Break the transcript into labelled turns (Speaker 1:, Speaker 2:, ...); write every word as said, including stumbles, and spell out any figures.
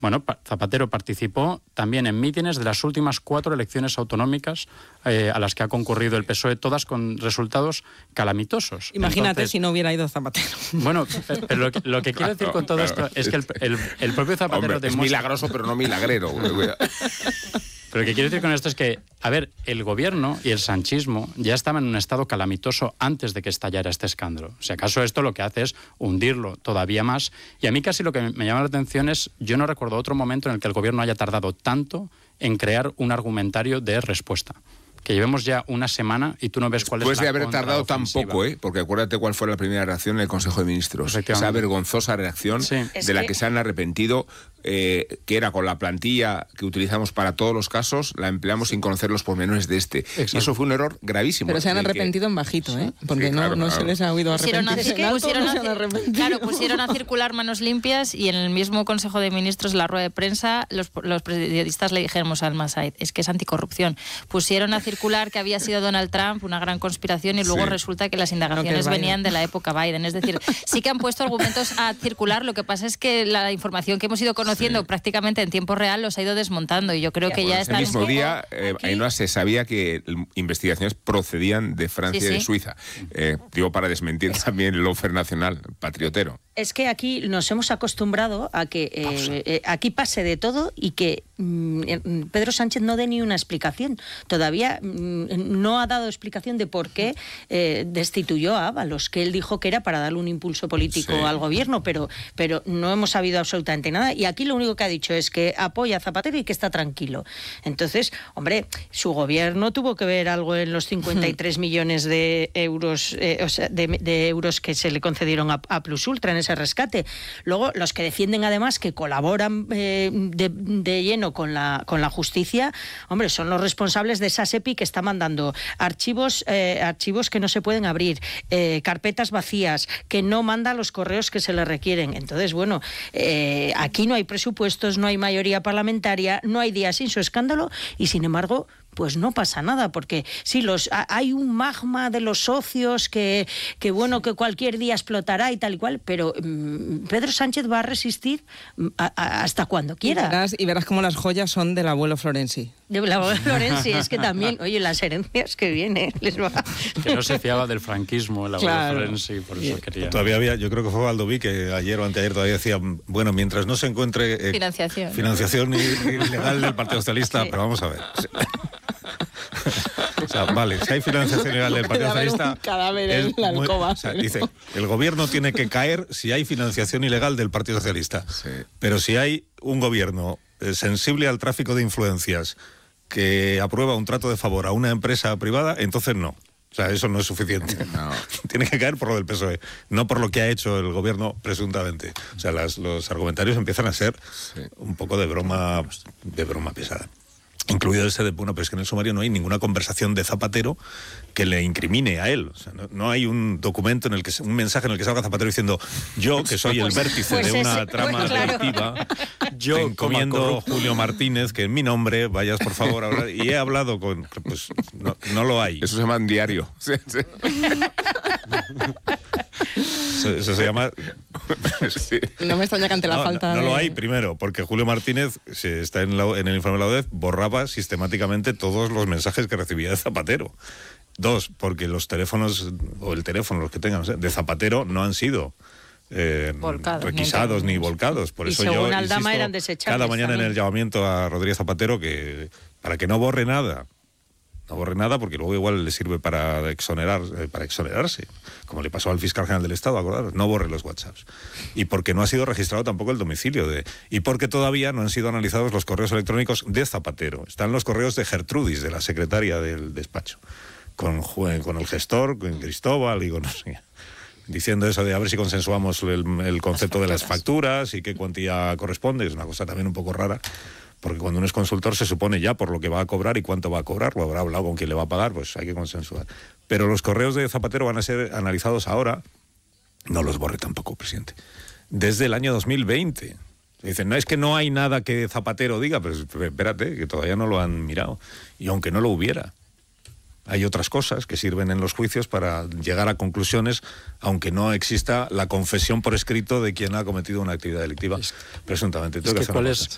Speaker 1: Bueno, Zapatero participó también en mítines de las últimas cuatro elecciones autonómicas eh, a las que ha concurrido el P S O E, todas con resultados calamitosos.
Speaker 2: Imagínate
Speaker 1: Entonces,
Speaker 2: si no hubiera ido Zapatero.
Speaker 1: Bueno, pero lo que, lo que quiero decir con todo esto es que el, el, el propio Zapatero...
Speaker 3: Hombre, es milagroso, pero no milagrero.
Speaker 1: Pero lo que quiero decir con esto es que, a ver, el gobierno y el sanchismo ya estaban en un estado calamitoso antes de que estallara este escándalo. Si acaso esto lo que hace es hundirlo todavía más. Y a mí casi lo que me llama la atención es, yo no recuerdo otro momento en el que el gobierno haya tardado tanto en crear un argumentario de respuesta. Que llevemos ya una semana y tú no ves cuál es la
Speaker 3: contraofensiva. Después de haber tardado tan poco, ¿eh? Porque acuérdate cuál fue la primera reacción en el Consejo de Ministros. Esa vergonzosa reacción sí. de la que... que se han arrepentido, eh, que era con la plantilla que utilizamos para todos los casos, la empleamos sin conocer los pormenores de este. Exacto. Y eso fue un error gravísimo.
Speaker 2: Pero se han arrepentido que... en bajito, ¿eh? Porque sí, claro, no, no claro. se les ha oído arrepentirse.
Speaker 4: Pusieron a, pusieron no se han arrepentido. Claro, pusieron a circular manos limpias y en el mismo Consejo de Ministros, en la rueda de prensa, los, los periodistas le dijimos al Masaid, es que es anticorrupción. Pusieron a circular que había sido Donald Trump, una gran conspiración, y luego sí. resulta que las indagaciones no, que venían de la época Biden. Es decir, sí que han puesto argumentos a circular, lo que pasa es que la información que hemos ido conociendo sí. prácticamente en tiempo real los ha ido desmontando, y yo creo que bueno, ya está...
Speaker 3: El mismo día, eh, ahí no se sabía que investigaciones procedían de Francia sí, sí. y de Suiza. Eh, digo, para desmentir también el lawfare nacional, patriotero.
Speaker 5: Es que aquí nos hemos acostumbrado a que eh, eh, aquí pase de todo y que mm, Pedro Sánchez no dé ni una explicación. Todavía mm, no ha dado explicación de por qué eh, destituyó a Ábalos, que él dijo que era para darle un impulso político sí. al gobierno, pero, pero no hemos sabido absolutamente nada. Y aquí lo único que ha dicho es que apoya a Zapatero y que está tranquilo. Entonces, hombre, su gobierno tuvo que ver algo en los cincuenta y tres millones de euros, eh, o sea, de, de euros que se le concedieron a, a Plus Ultra en ese rescate. Luego, los que defienden además que colaboran eh, de, de lleno con la, con la justicia, hombre, son los responsables de esa SEPI que está mandando archivos, eh, archivos que no se pueden abrir, eh, carpetas vacías, que no manda los correos que se le requieren. Entonces, bueno, eh, aquí no hay presupuestos, no hay mayoría parlamentaria, no hay día sin su escándalo y, sin embargo, pues no pasa nada, porque sí, los hay un magma de los socios que, que bueno, que cualquier día explotará y tal y cual, pero um, Pedro Sánchez va a resistir a, a, hasta cuando quiera.
Speaker 2: Y verás, y verás cómo las joyas son del abuelo Florenzi.
Speaker 5: Del abuelo Florenzi, es que también, oye, las herencias que vienen, les va...
Speaker 1: Que no se fiaba del franquismo el abuelo claro. Florenzi, por eso quería...
Speaker 6: Todavía había, yo creo que fue Baldoví que ayer o anteayer todavía decía, bueno, mientras no se encuentre... Eh,
Speaker 4: financiación.
Speaker 6: Financiación ilegal del Partido Socialista, sí. pero vamos a ver... O sea, vale, si hay financiación ilegal del Partido Socialista...
Speaker 2: cadáver en la alcoba.
Speaker 6: O sea, dice, el gobierno tiene que caer si hay financiación ilegal del Partido Socialista. Sí. Pero si hay un gobierno eh, sensible al tráfico de influencias que aprueba un trato de favor a una empresa privada, entonces no. O sea, eso no es suficiente. No. Tiene que caer por lo del P S O E, no por lo que ha hecho el gobierno presuntamente. O sea, las, los argumentarios empiezan a ser sí. un poco de broma, de broma pesada. Incluido ese de, bueno, pero es que en el sumario no hay ninguna conversación de Zapatero que le incrimine a él. O sea, no, no hay un documento, en el que un mensaje en el que salga Zapatero diciendo yo, que soy el vértice pues de una ese, trama pues claro. delictiva, yo te encomiendo Julio Martínez, que en mi nombre vayas por favor a hablar. Y he hablado con... Pues no, no lo hay.
Speaker 3: Eso se llama un diario. Sí, sí.
Speaker 6: Eso, eso se llama...
Speaker 2: Sí. No me extraña que ante la
Speaker 6: no,
Speaker 2: falta
Speaker 6: no, no
Speaker 2: de...
Speaker 6: lo hay, primero, porque Julio Martínez, si está en, la, en el informe de la O D E F, borraba sistemáticamente todos los mensajes que recibía de Zapatero. Dos, porque los teléfonos, o el teléfono, los que tengan, de Zapatero no han sido eh, volcados, requisados ni, ni volcados. Por
Speaker 5: y
Speaker 6: eso
Speaker 5: según
Speaker 6: yo
Speaker 5: Aldama
Speaker 6: insisto,
Speaker 5: eran desechables
Speaker 6: cada mañana
Speaker 5: también.
Speaker 6: En el llamamiento a Rodríguez Zapatero que para que no borre nada, no borre nada porque luego igual le sirve para exonerar, eh, para exonerarse, como le pasó al fiscal general del Estado, acordaros, no borre los WhatsApps. Y porque no ha sido registrado tampoco el domicilio de... Y porque todavía no han sido analizados los correos electrónicos de Zapatero. Están los correos de Gertrudis, de la secretaria del despacho, con, con el gestor, con Cristóbal y con... No sé, diciendo eso de a ver si consensuamos el, el concepto las de las facturas y qué cuantía corresponde. Es una cosa también un poco rara. Porque cuando uno es consultor se supone ya por lo que va a cobrar y cuánto va a cobrar, lo habrá hablado con quién le va a pagar, pues hay que consensuar. Pero los correos de Zapatero van a ser analizados ahora, no los borre tampoco, presidente, desde el año dos mil veinte. Dicen, no, es que no hay nada que Zapatero diga, pero espérate, que todavía no lo han mirado. Y aunque no lo hubiera, hay otras cosas que sirven en los juicios para llegar a conclusiones, aunque no exista la confesión por escrito de quien ha cometido una actividad delictiva,
Speaker 1: es,
Speaker 6: presuntamente.
Speaker 1: Es que ¿cuál es,